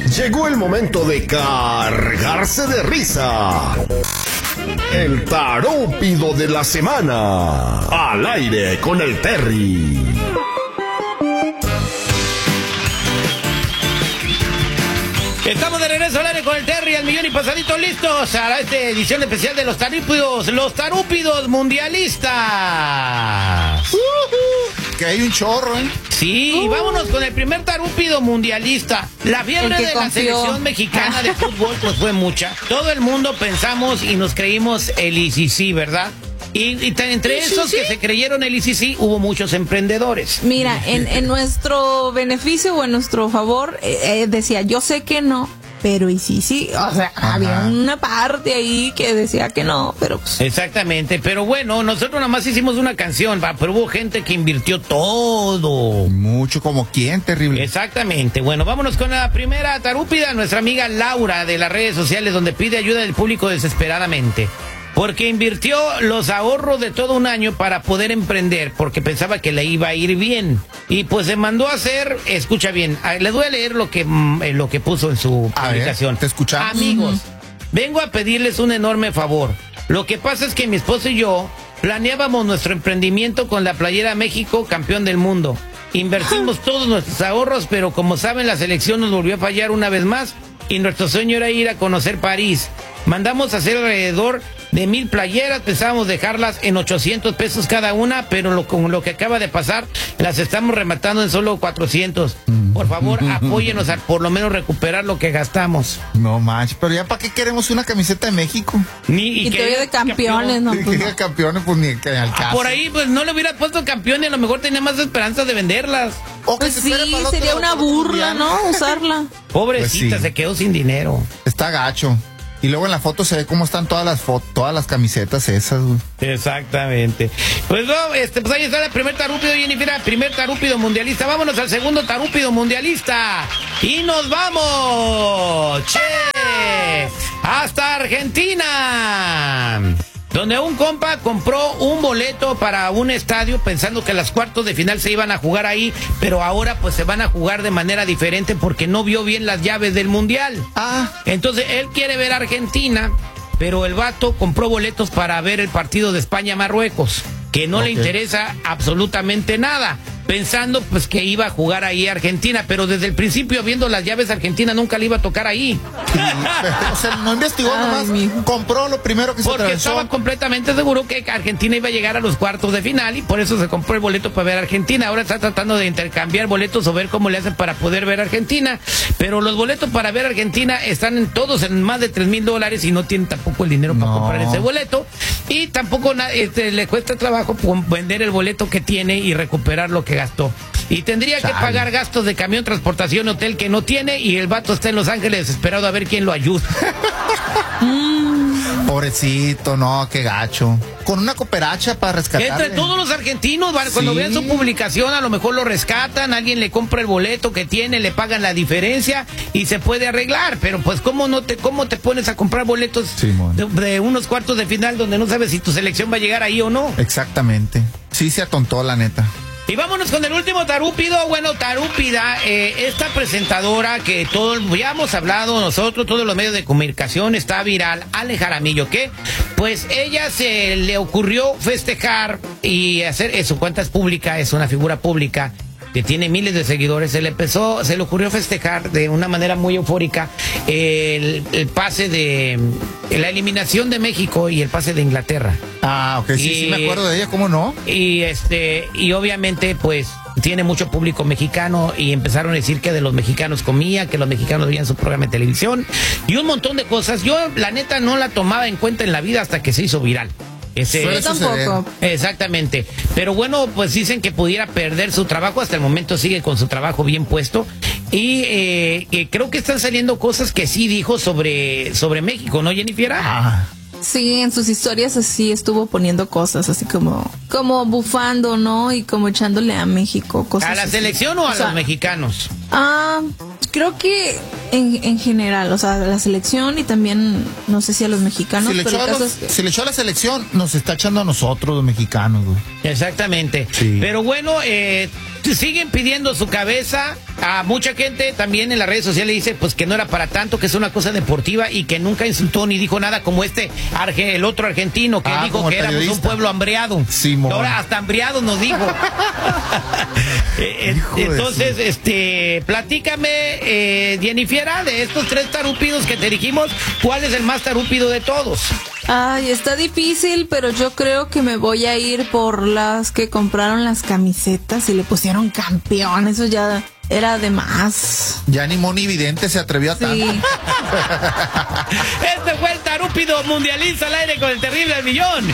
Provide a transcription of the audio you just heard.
Llegó el momento de cargarse de risa. El tarúpido de la semana. Al aire con el Terry. Estamos de regreso al aire con el Terry, al millón y pasadito, listos a esta edición especial de los tarúpidos mundialistas. Que hay un chorro, ¿eh? Sí, vámonos con el primer tarúpido mundialista. La fiebre de la selección mexicana de fútbol pues fue mucha. Todo el mundo pensamos y nos creímos el ICC, ¿verdad? Y entre esos que se creyeron el ICC hubo muchos emprendedores. Mira, en nuestro beneficio o en nuestro favor, decía, yo sé que no, pero sí, o sea, había una parte ahí que decía que no, pero pues... Exactamente, pero bueno, nosotros nada más hicimos una canción, pero hubo gente que invirtió todo. Mucho, como quién, terrible. Exactamente, bueno, vámonos con la primera tarúpida, nuestra amiga Laura de las redes sociales, donde pide ayuda del público desesperadamente. Porque invirtió los ahorros de todo un año para poder emprender, porque pensaba que le iba a ir bien. Y pues se mandó a hacer, escucha bien, les voy a leer lo que puso en su publicación. Ver, te escuchamos. Amigos, vengo a pedirles un enorme favor. Lo que pasa es que mi esposo y yo planeábamos nuestro emprendimiento con la playera México, campeón del mundo. Invertimos todos nuestros ahorros, pero como saben, la selección nos volvió a fallar una vez más y nuestro sueño era ir a conocer París. Mandamos a hacer alrededor de 1,000 playeras, pensábamos dejarlas en 800 pesos cada una, pero con lo que acaba de pasar, las estamos rematando en solo 400. Por favor, apóyenos a por lo menos recuperar lo que gastamos. No manches, pero ya para qué queremos una camiseta de México. Y todavía de campeones, ¿no? Pues no. Campeones, pues ni que al caso. Por ahí, pues no le hubiera puesto campeón y a lo mejor tenía más esperanza de venderlas. Pues sí, sería una burla, ¿no? Usarla. Pobrecita, pues sí. Se quedó sin dinero. Está gacho. Y luego en la foto se ve cómo están todas las camisetas esas, güey. Exactamente. Pues no, pues ahí está el primer tarúpido, Jennifer, primer tarúpido mundialista. Vámonos al segundo tarúpido mundialista. Y nos vamos, hasta Argentina, donde un compa compró un boleto para un estadio pensando que las cuartos de final se iban a jugar ahí, pero ahora pues se van a jugar de manera diferente porque no vio bien las llaves del mundial. Entonces él quiere ver a Argentina, pero el vato compró boletos para ver el partido de España-Marruecos, que no le interesa absolutamente nada, pensando pues que iba a jugar ahí Argentina, pero desde el principio viendo las llaves Argentina nunca le iba a tocar ahí. O sea, no investigó nomás, compró lo primero que se atravesó. Porque estaba completamente seguro que Argentina iba a llegar a los cuartos de final y por eso se compró el boleto para ver a Argentina. Ahora está tratando de intercambiar boletos o ver cómo le hacen para poder ver a Argentina, pero los boletos para ver a Argentina están todos en más de $3,000 y no tienen tampoco el dinero para comprar ese boleto, y tampoco le cuesta trabajo vender el boleto que tiene y recuperar lo que gastó. Y tendría que pagar gastos de camión, transportación, hotel que no tiene, y el vato está en Los Ángeles desesperado a ver quién lo ayuda. Pobrecito, no, qué gacho. Con una cooperacha para rescatarle. Entre todos los argentinos, cuando vean su publicación, a lo mejor lo rescatan, alguien le compra el boleto que tiene, le pagan la diferencia y se puede arreglar. Pero pues, ¿cómo te pones a comprar boletos de unos cuartos de final donde no sabes si tu selección va a llegar ahí o no? Exactamente. Sí se atontó, la neta. Y vámonos con el último tarúpido. Bueno, tarúpida, esta presentadora que todos ya hemos hablado nosotros, todos los medios de comunicación, está viral, Ale Jaramillo, que pues ella se le ocurrió festejar y hacer, su cuenta es pública, es una figura pública que tiene miles de seguidores. Se le ocurrió festejar de una manera muy eufórica el pase de la eliminación de México y el pase de Inglaterra. Sí, me acuerdo de ella, ¿cómo no? Y obviamente pues tiene mucho público mexicano y empezaron a decir que de los mexicanos comía, que los mexicanos veían su programa de televisión y un montón de cosas. Yo la neta no la tomaba en cuenta en la vida hasta que se hizo viral. Yo tampoco. Exactamente. Pero bueno, pues dicen que pudiera perder su trabajo. Hasta el momento sigue con su trabajo bien puesto. Y creo que están saliendo cosas que sí dijo sobre México, ¿no, Jennifer? Sí, en sus historias así estuvo poniendo cosas, así como bufando, ¿no? Y como echándole a México cosas. ¿A la selección o a los mexicanos? Creo que en general, o sea, a la selección y también, no sé si a los mexicanos. Si le echó a la selección, nos está echando a nosotros, los mexicanos, güey. Exactamente. Sí. Pero bueno, siguen pidiendo su cabeza. a mucha gente también en las redes sociales dice pues que no era para tanto, que es una cosa deportiva y que nunca insultó ni dijo nada como el otro argentino que dijo como que éramos un pueblo hambriado. Simón. Ahora hasta hambriado nos dijo. Entonces, platícame, Jennifiera, de estos 3 tarúpidos que te dijimos, ¿cuál es el más tarúpido de todos? Ay, está difícil, pero yo creo que me voy a ir por las que compraron las camisetas y le pusieron campeón. Eso ya era de más. Ya ni Moni Vidente se atrevió a tanto. Sí. Este fue el tarúpido mundialista al aire con el terrible al millón.